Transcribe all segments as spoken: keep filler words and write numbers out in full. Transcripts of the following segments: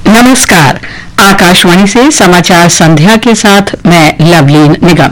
नमस्कार। आकाशवाणी से समाचार संध्या के साथ मैं लवलीन निगम।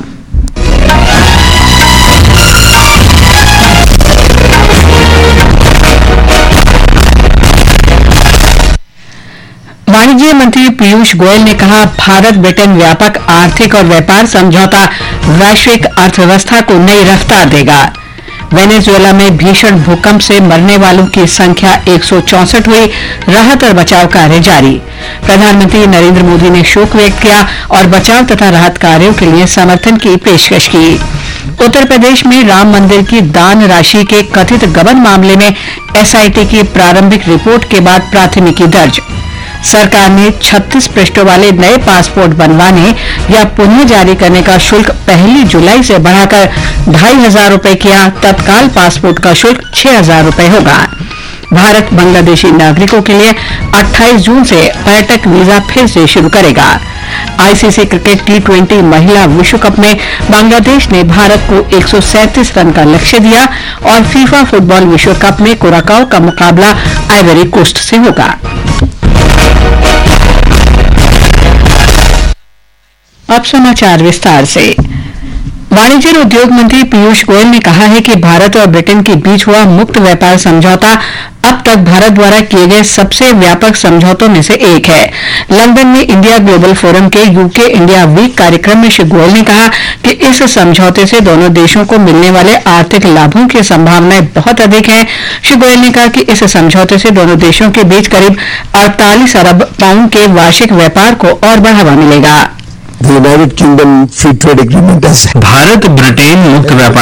वाणिज्य मंत्री पीयूष गोयल ने कहा, भारत ब्रिटेन व्यापक आर्थिक और व्यापार समझौता वैश्विक अर्थव्यवस्था को नई रफ्तार देगा। वेनेजुएला में भीषण भूकंप से मरने वालों की संख्या एक सौ चौंसठ हुई, राहत और बचाव कार्य जारी। प्रधानमंत्री नरेंद्र मोदी ने शोक व्यक्त किया और बचाव तथा राहत कार्यों के लिए समर्थन की पेशकश की। उत्तर प्रदेश में राम मंदिर की दान राशि के कथित गबन मामले में एसआईटी की प्रारंभिक रिपोर्ट के बाद प्राथमिकी दर्ज। सरकार ने छत्तीस पृष्ठों वाले नए पासपोर्ट बनवाने या पुनः जारी करने का शुल्क पहली जुलाई से बढ़ाकर ढाई हजार रुपये किया। तत्काल पासपोर्ट का शुल्क छह हजार रुपये होगा। भारत बांग्लादेशी नागरिकों के लिए अट्ठाईस जून से पर्यटक वीजा फिर से शुरू करेगा। आईसीसी क्रिकेट टी ट्वेंटी महिला विश्व कप में बांग्लादेश ने भारत को एक सौ सैंतीस रन का लक्ष्य दिया और फीफा फुटबॉल विश्व कप में कुराकाओ का मुकाबला आइवरी कोस्ट से होगा। अब समाचार विस्तार से। वाणिज्य और उद्योग मंत्री पीयूष गोयल ने कहा है कि भारत और ब्रिटेन के बीच हुआ मुक्त व्यापार समझौता अब तक भारत द्वारा किए गए सबसे व्यापक समझौतों में से एक है। लंदन में इंडिया ग्लोबल फोरम के यूके इंडिया वीक कार्यक्रम में श्री गोयल ने कहा कि इस समझौते से दोनों देशों को मिलने वाले आर्थिक लाभों की संभावनाएं बहुत अधिक हैं। श्री गोयल ने कहा कि इस समझौते से दोनों देशों के बीच करीब अड़तालीस अरब पाउंड के वार्षिक व्यापार को और बढ़ावा मिलेगा। भारत ब्रिटेन मुक्त व्यापार